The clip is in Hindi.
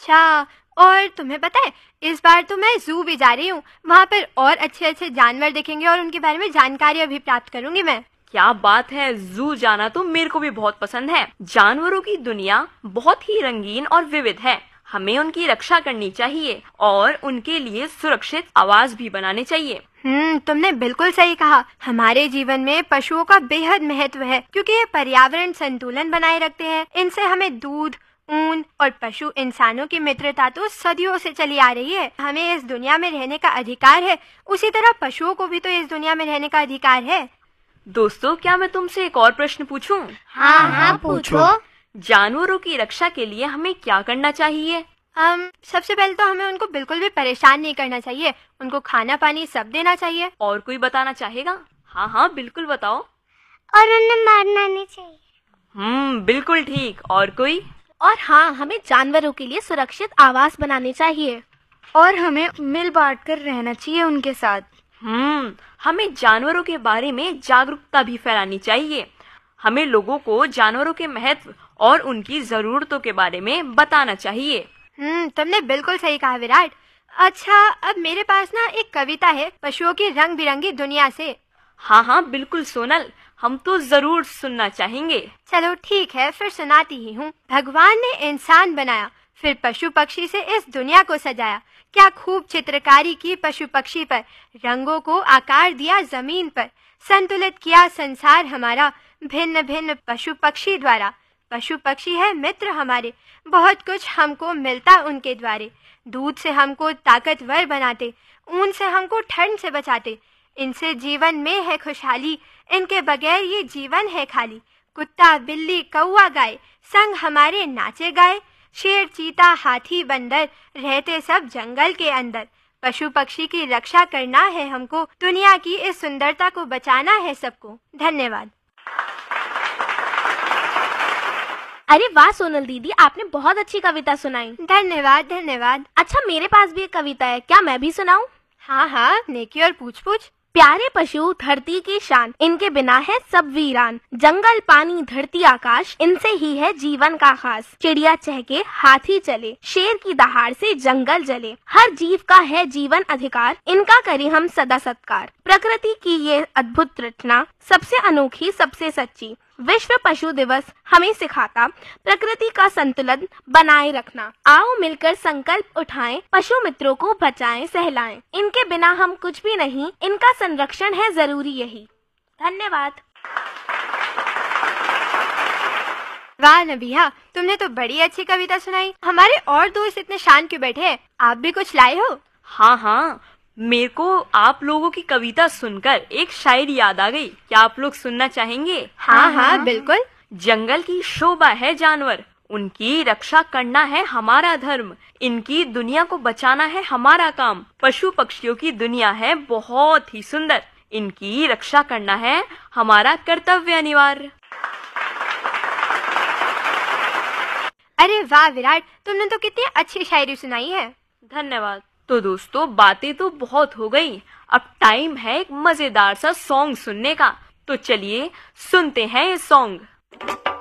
अच्छा, और तुम्हें पता है इस बार तो मैं जू भी जा रही हूँ। वहाँ पर और अच्छे अच्छे जानवर दिखेंगे और उनके बारे में जानकारी भी प्राप्त करूंगी मैं। क्या बात है, जू जाना तो मेरे को भी बहुत पसंद है। जानवरों की दुनिया बहुत ही रंगीन और विविध है। हमें उनकी रक्षा करनी चाहिए और उनके लिए सुरक्षित आवास भी बनाने चाहिए। तुमने बिल्कुल सही कहा। हमारे जीवन में पशुओं का बेहद महत्व है क्योंकि ये पर्यावरण संतुलन बनाए रखते हैं। इनसे हमें दूध, ऊन और पशु इंसानों की मित्रता तो सदियों से चली आ रही है। हमें इस दुनिया में रहने का अधिकार है, उसी तरह पशुओं को भी तो इस दुनिया में रहने का अधिकार है। दोस्तों, क्या मैं तुमसे एक और प्रश्न पूछूं? हाँ, पूछो। जानवरों की रक्षा के लिए हमें क्या करना चाहिए? सबसे पहले तो हमें उनको बिल्कुल भी परेशान नहीं करना चाहिए। उनको खाना पानी सब देना चाहिए। और कोई बताना चाहेगा? हाँ, बिल्कुल बताओ। और उन्हें मारना नहीं चाहिए। बिल्कुल ठीक। और कोई? और हाँ, हमें जानवरों के लिए सुरक्षित आवास बनाने चाहिए। और हमें मिल बांट कर रहना चाहिए उनके साथ। हमें जानवरों के बारे में जागरूकता भी फैलानी चाहिए। हमें लोगों को जानवरों के महत्व और उनकी जरूरतों के बारे में बताना चाहिए। तुमने बिल्कुल सही कहा विराट। अच्छा, अब मेरे पास ना एक कविता है पशुओं की रंग बिरंगी दुनिया से। हाँ, बिल्कुल सोनल, हम तो जरूर सुनना चाहेंगे। चलो ठीक है, फिर सुनाती ही हूँ। भगवान ने इंसान बनाया, फिर पशु पक्षी से इस दुनिया को सजाया। क्या खूब चित्रकारी की पशु पक्षी पर, रंगों को आकार दिया जमीन पर। संतुलित किया संसार हमारा, भिन्न भिन्न पशु पक्षी द्वारा। पशु पक्षी है मित्र हमारे, बहुत कुछ हमको मिलता उनके द्वारे। दूध से हमको ताकतवर बनाते, ऊन से हमको ठंड से बचाते। इनसे जीवन में है खुशहाली, इनके बगैर ये जीवन है खाली। कुत्ता बिल्ली कौआ गाय, संग हमारे नाचे गाए। शेर चीता हाथी बंदर, रहते सब जंगल के अंदर। पशु पक्षी की रक्षा करना है हमको, दुनिया की इस सुंदरता को बचाना है सबको। धन्यवाद। अरे वाह सोनल दीदी, आपने बहुत अच्छी कविता सुनाई। धन्यवाद धन्यवाद। अच्छा, मेरे पास भी एक कविता है, क्या मैं भी सुनाऊं? हाँ, नेकी और पूछ। प्यारे पशु धरती की शान, इनके बिना है सब वीरान। जंगल पानी धरती आकाश, इनसे ही है जीवन का खास। चिड़िया चहके हाथी चले, शेर की दहाड़ से जंगल जले। हर जीव का है जीवन अधिकार, इनका करें हम सदा सत्कार। प्रकृति की ये अद्भुत रचना, सबसे अनोखी सबसे सच्ची। विश्व पशु दिवस हमें सिखाता, प्रकृति का संतुलन बनाए रखना। आओ मिलकर संकल्प उठाएं, पशु मित्रों को बचाएं सहलाएं। इनके बिना हम कुछ भी नहीं, इनका संरक्षण है जरूरी यही। धन्यवाद। वाह नबिया, तुमने तो बड़ी अच्छी कविता सुनाई। हमारे और दोस्त इतने शांत क्यों बैठे हैं? आप भी कुछ लाए हो? हाँ, मेरे को आप लोगों की कविता सुनकर एक शायरी याद आ गई। क्या आप लोग सुनना चाहेंगे? हाँ, बिल्कुल। जंगल की शोभा है जानवर, उनकी रक्षा करना है हमारा धर्म। इनकी दुनिया को बचाना है हमारा काम। पशु पक्षियों की दुनिया है बहुत ही सुंदर, इनकी रक्षा करना है हमारा कर्तव्य अनिवार्य। अरे वाह विराट, तुमने तो कितनी अच्छी शायरी सुनाई है। धन्यवाद। तो दोस्तों, बातें तो बहुत हो गई, अब टाइम है एक मजेदार सा सॉन्ग सुनने का। तो चलिए सुनते हैं ये सॉन्ग।